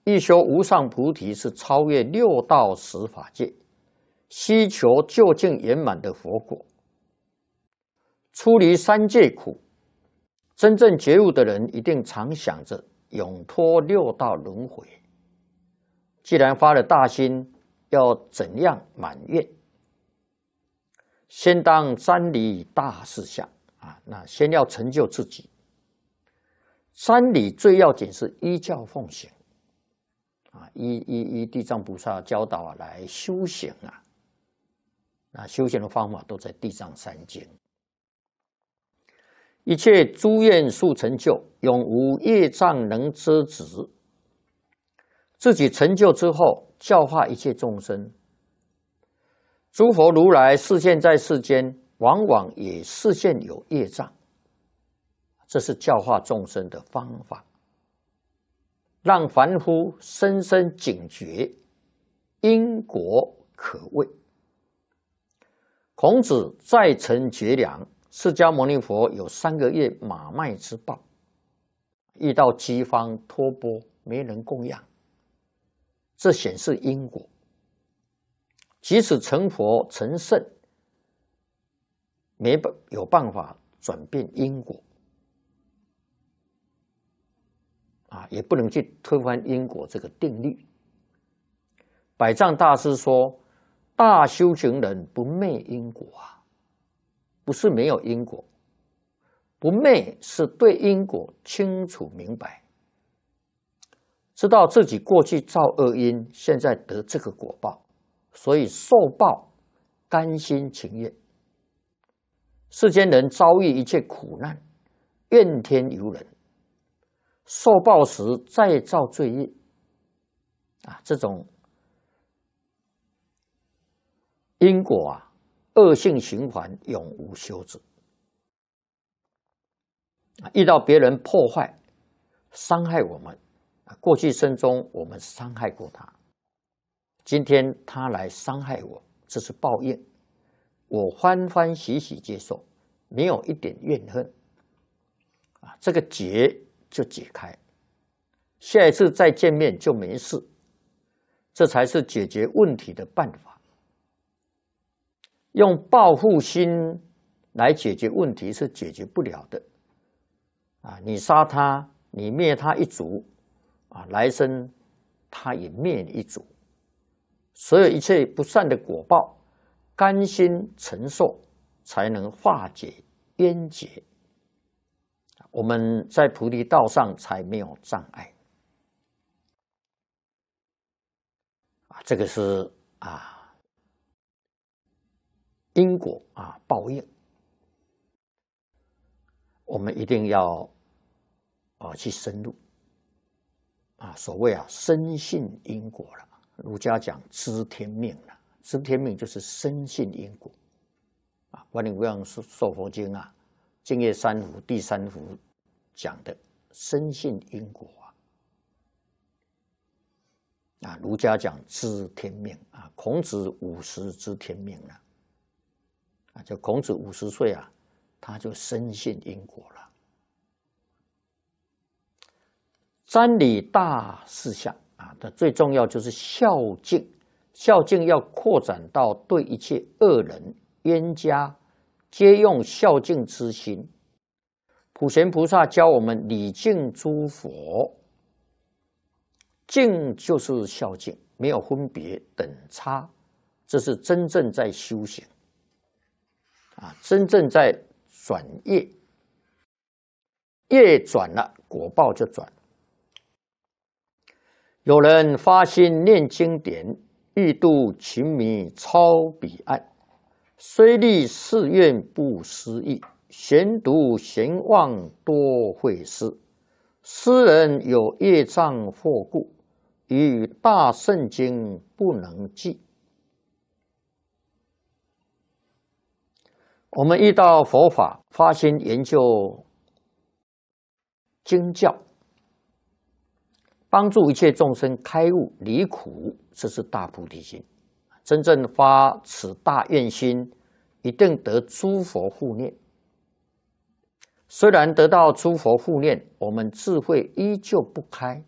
一修无上菩提是超越六道十法界，希求究竟圆满的佛果，出离三界苦。真正觉悟的人一定常想着永脱六道轮回。既然发了大心，要怎样满愿？先当瞻礼大事项啊，那先要成就自己。瞻礼最要紧是依教奉行啊，依地藏菩萨教导啊来修行啊。那修行的方法都在地藏三经。一切诸愿速成就，永无业障能遮止。自己成就之后，教化一切众生。诸佛如来示现在世间，往往也示现有业障，这是教化众生的方法，让凡夫深深警觉，因果可畏。孔子在城绝粮，释迦牟尼佛有3个月马麦之报，遇到饥荒托钵，没人供养，这显示因果。即使成佛成圣，没有办法转变因果啊，也不能去推翻因果这个定律。百丈大师说，大修行人不昧因果啊，不是没有因果，不昧是对因果清楚明白，知道自己过去造恶因，现在得这个果报，所以受报甘心情愿。世间人遭遇一切苦难，怨天尤人，受报时再造罪业啊，这种因果啊，恶性循环，永无休止。遇到别人破坏、伤害我们，过去生中我们伤害过他，今天他来伤害我，这是报应。我欢欢喜喜接受，没有一点怨恨啊，这个结就解开，下一次再见面就没事，这才是解决问题的办法。用报复心来解决问题是解决不了的啊！你杀他，你灭他一族啊，来生他也灭你一族。所有一切不善的果报，甘心承受，才能化解冤结。我们在菩提道上才没有障碍啊！这个是因果啊，报应，我们一定要去深入啊。所谓深信因果了，儒家讲知天命了，知天命就是深信因果啊。观音无量寿佛经啊，净业三福第3福讲的深信因果啊。儒家讲知天命啊，孔子50知天命了。就孔子50岁啊，他就深信因果了。瞻礼大事项啊，它最重要就是孝敬，孝敬要扩展到对一切恶人、冤家，皆用孝敬之心。普贤菩萨教我们礼敬诸佛，敬就是孝敬，没有分别等差，这是真正在修行。真正在转业，业转了，果报就转。有人发心念经典，欲度情迷超彼岸，虽立誓愿不思议，闲读闲望多会失。斯人有业障惑故，与大圣经不能记。我们遇到佛法，发心研究经教，帮助一切众生开悟离苦，这是大菩提心。真正发此大愿心，一定得诸佛护念。虽然得到诸佛护念，我们智慧依旧不开，